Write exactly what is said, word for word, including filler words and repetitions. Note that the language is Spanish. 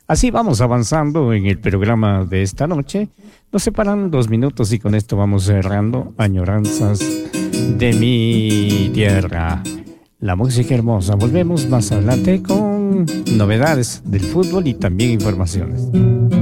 Así vamos avanzando en el programa de esta noche. Nos separan dos minutos y con esto vamos cerrando Añoranzas de mi tierra. La música hermosa. Volvemos más adelante con novedades del fútbol y también informaciones.